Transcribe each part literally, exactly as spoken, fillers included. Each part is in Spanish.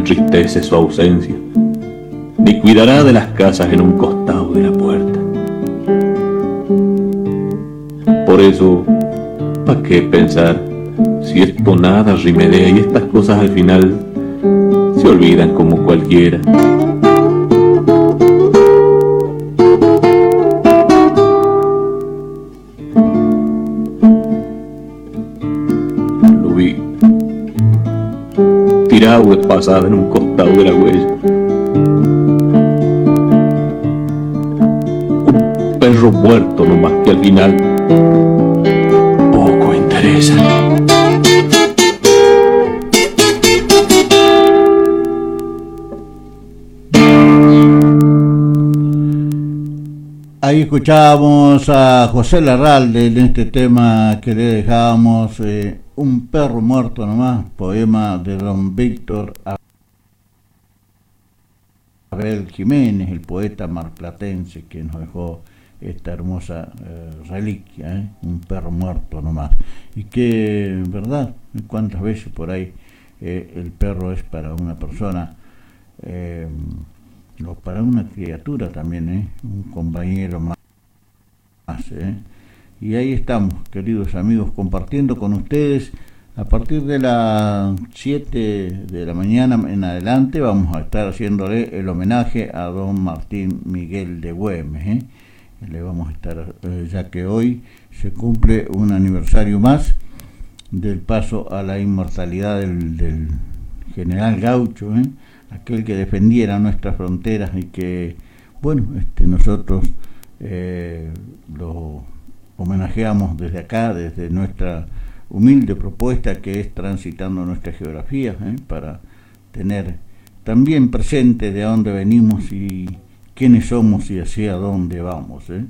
entristece su ausencia, ni cuidará de las casas en un costado de la puerta. Por eso, ¿pa' qué pensar si esto nada rimedea y estas cosas al final se olvidan como cualquiera? Lo vi tirado de pasada en un costado de la huella. Un perro muerto nomás que al final poco interesa. Ahí escuchábamos a José Larralde en este tema que le dejábamos, eh, Un perro muerto nomás, poema de don Víctor Abel Jiménez, el poeta marplatense que nos dejó esta hermosa eh, reliquia, ¿eh? Un perro muerto nomás. Y que, ¿verdad? ¿Cuántas veces por ahí eh, el perro es para una persona, eh, o para una criatura también, ¿eh? Un compañero más, ¿eh? Y ahí estamos, queridos amigos, compartiendo con ustedes. A partir de las siete de la mañana en adelante vamos a estar haciéndole el homenaje a don Martín Miguel de Güemes, ¿eh? Le vamos a estar, eh, ya que hoy se cumple un aniversario más del paso a la inmortalidad del, del general Gaucho, ¿eh? Aquel que defendiera nuestras fronteras y que, bueno, este, nosotros eh, lo homenajeamos desde acá, desde nuestra humilde propuesta que es Transitando Nuestra Geografía, ¿eh? Para tener también presente de dónde venimos y quiénes somos y hacia dónde vamos, ¿eh?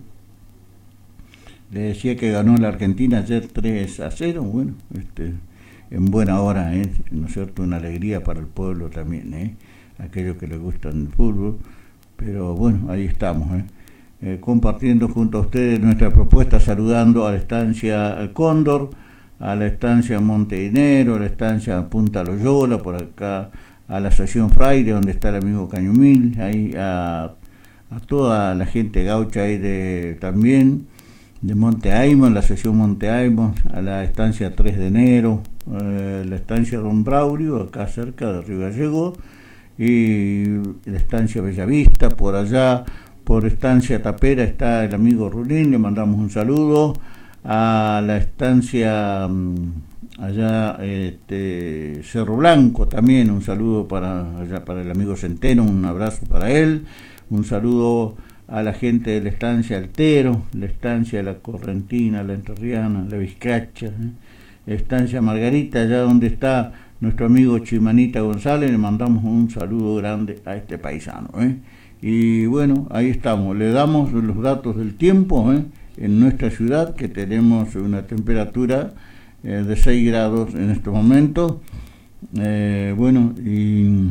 Le decía que ganó la Argentina ayer tres a cero, bueno, este, en buena hora, ¿eh? ¿No es cierto? Una alegría para el pueblo también, ¿eh? Aquellos que les gustan el fútbol, pero bueno, ahí estamos, ¿eh? Eh, compartiendo junto a ustedes nuestra propuesta, saludando a la estancia Cóndor, a la estancia Montenegro, a la estancia Punta Loyola, por acá a la estación Fraile, donde está el amigo Cañumil, ahí a, a toda la gente gaucha ahí de, también de Monte Aymon, la estación Monte Aymon, a la estancia tres de enero, eh, la estancia Don Braulio, acá cerca de Río Gallego, y la estancia Bellavista, por allá por estancia Tapera está el amigo Rulín, le mandamos un saludo. A la estancia allá este, Cerro Blanco también un saludo para allá para el amigo Centeno, un abrazo para él, un saludo a la gente de la estancia Altero, la estancia La Correntina, la Entrerriana, la Vizcacha, ¿eh? La estancia Margarita, allá donde está nuestro amigo Chimanita González, le mandamos un saludo grande a este paisano, ¿eh? Y bueno, ahí estamos, le damos los datos del tiempo, ¿eh? En nuestra ciudad, que tenemos una temperatura eh, de seis grados en estos momentos, eh, bueno, y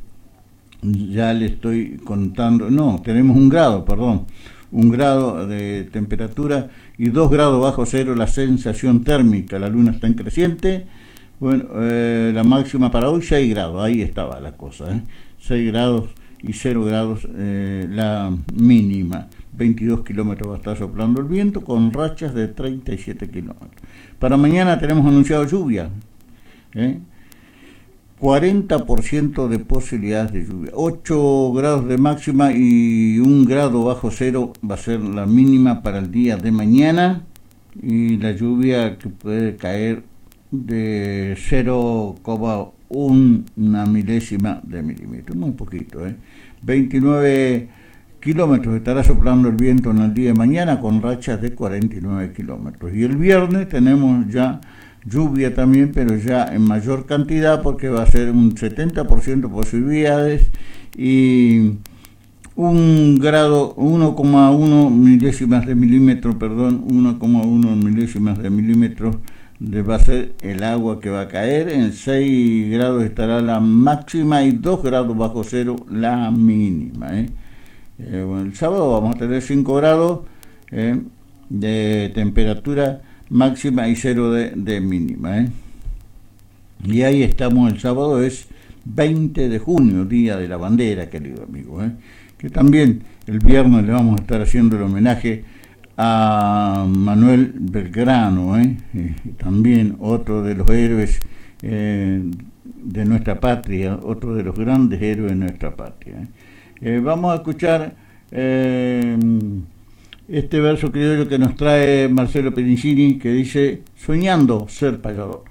ya le estoy contando, no, tenemos un grado, perdón, un grado de temperatura y dos grados bajo cero la sensación térmica, la luna está en creciente, bueno, eh, la máxima para hoy seis grados, ahí estaba la cosa, ¿eh? seis grados y cero grados eh, la mínima, veintidós kilómetros va a estar soplando el viento con rachas de treinta y siete kilómetros. Para mañana tenemos anunciado lluvia, ¿eh? cuarenta por ciento de posibilidades de lluvia, ocho grados de máxima y un grado bajo cero va a ser la mínima para el día de mañana, y la lluvia que puede caer de cero coma una milésima de milímetro, muy poquito, ¿eh? veintinueve kilómetros estará soplando el viento en el día de mañana con rachas de cuarenta y nueve kilómetros. Y el viernes tenemos ya lluvia también, pero ya en mayor cantidad porque va a ser un setenta por ciento de posibilidades y un grado, uno coma uno milésimas de milímetro, perdón, uno coma uno milésimas de milímetros va a ser el agua que va a caer. En seis grados estará la máxima y dos grados bajo cero la mínima, ¿eh? Eh, bueno, el sábado vamos a tener cinco grados eh, de temperatura máxima y cero de, de mínima, ¿eh? Y ahí estamos, el sábado es veinte de junio, Día de la Bandera, querido amigo, ¿eh? Que también el viernes le vamos a estar haciendo el homenaje a Manuel Belgrano, ¿eh? Y también otro de los héroes eh, de nuestra patria, otro de los grandes héroes de nuestra patria, ¿eh? Eh, vamos a escuchar eh, este verso criollo que nos trae Marcelo Penicini, que dice: soñando ser payador.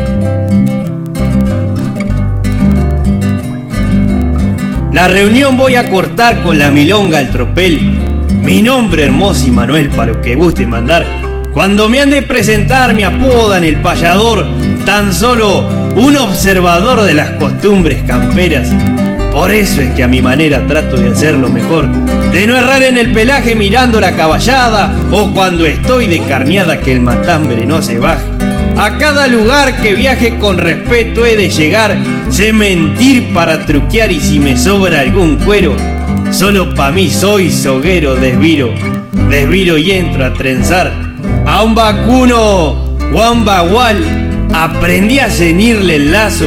La reunión voy a cortar con la milonga al tropel. Mi nombre hermoso y Manuel, para lo que guste mandar. Cuando me han de presentar me apodan el payador, tan solo un observador de las costumbres camperas. Por eso es que a mi manera trato de hacerlo mejor, de no errar en el pelaje mirando la caballada, o cuando estoy de carneada que el matambre no se baje. A cada lugar que viaje con respeto he de llegar, sé mentir para truquear, y si me sobra algún cuero, solo pa' mí soy soguero, desviro, desviro y entro a trenzar. A un vacuno o a un bagual aprendí a ceñirle el lazo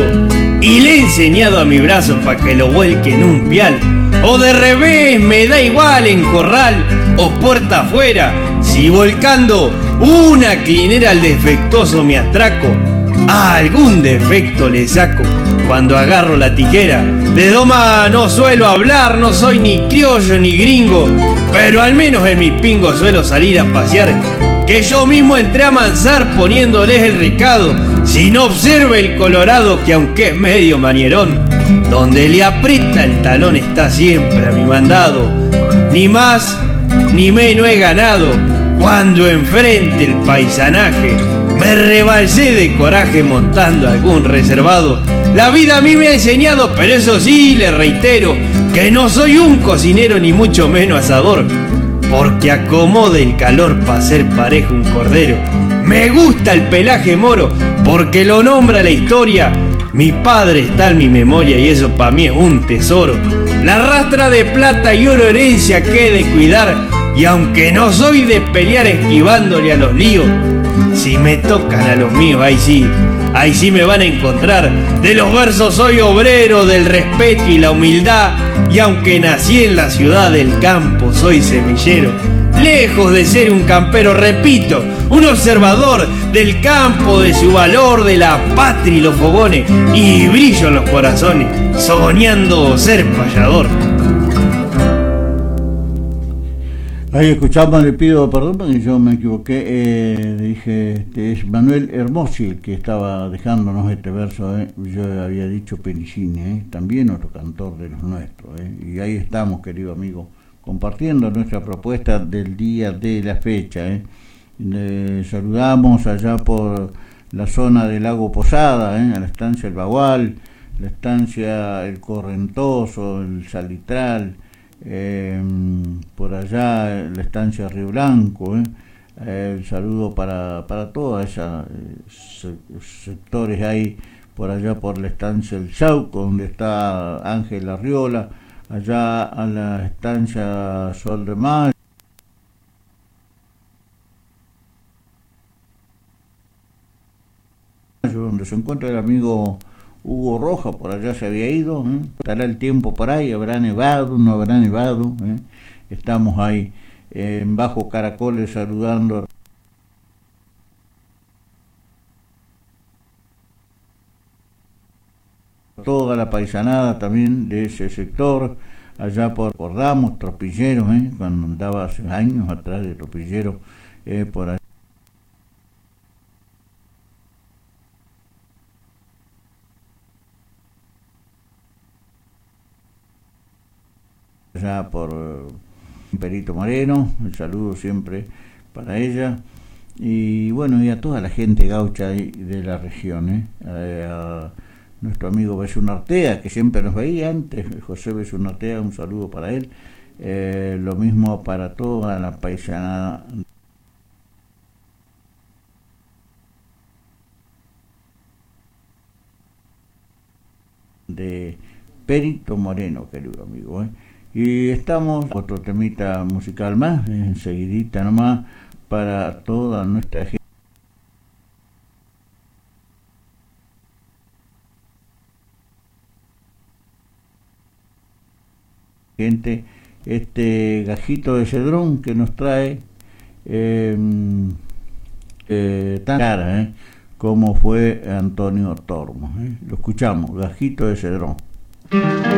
y le he enseñado a mi brazo pa' que lo vuelque en un pial. O de revés, me da igual en corral o puerta afuera, si volcando una clinera al defectuoso me atraco, a algún defecto le saco cuando agarro la tijera. De doma no suelo hablar, no soy ni criollo ni gringo, pero al menos en mi pingo suelo salir a pasear, que yo mismo entré a mansar poniéndoles el recado. Si no observe el colorado, que aunque es medio manierón, donde le aprieta el talón está siempre a mi mandado. Ni más ni menos he ganado cuando enfrente el paisanaje me rebalsé de coraje montando algún reservado. La vida a mí me ha enseñado, pero eso sí le reitero, que no soy un cocinero ni mucho menos asador, porque acomode el calor pa' ser parejo un cordero. Me gusta el pelaje moro porque lo nombra la historia. Mi padre está en mi memoria y eso pa' mí es un tesoro. La rastra de plata y oro herencia que he de cuidar, y aunque no soy de pelear esquivándole a los líos, si me tocan a los míos, ahí sí, ahí sí me van a encontrar. De los versos soy obrero, del respeto y la humildad, y aunque nací en la ciudad del campo, soy semillero. Lejos de ser un campero, repito, un observador del campo, de su valor, de la patria y los fogones, y brillo en los corazones, soñando ser payador. Ahí escuchamos, le pido perdón porque yo me equivoqué, eh, dije, este es Manuel Hermosi el que estaba dejándonos este verso, eh. Yo había dicho Penicini, eh, también otro cantor de los nuestros, eh. Y ahí estamos, querido amigo, compartiendo nuestra propuesta del día de la fecha, eh. Le saludamos allá por la zona del Lago Posada, eh, a la estancia El Bagual, la estancia El Correntoso, el Salitral, Eh, por allá la estancia Río Blanco, eh. Eh, el saludo para, para todos esos eh, sectores ahí, por allá por la estancia El Chauco, donde está Ángel Arriola, allá a la estancia Sol de Mayo, donde se encuentra el amigo Hugo Roja, por allá se había ido, ¿eh? Estará el tiempo por ahí, habrá nevado, no habrá nevado, ¿eh? Estamos ahí eh, en Bajo Caracoles saludando a toda la paisanada también de ese sector, allá por Cordamos, Tropilleros, ¿eh? Cuando andaba hace años atrás de Tropillero, eh, por allá. allá por uh, Perito Moreno, el saludo siempre para ella, y bueno, y a toda la gente gaucha de la región, ¿eh? a, a nuestro amigo Besuno Artea, que siempre nos veía antes, José Besuno Artea, un saludo para él, eh, lo mismo para toda la paisanada de Perito Moreno, querido amigo, ¿eh? Y estamos, otro temita musical más, enseguidita nomás, para toda nuestra gente. gente este gajito de cedrón que nos trae eh, eh, tan cara eh, como fue Antonio Tormo. Eh. Lo escuchamos, gajito de cedrón.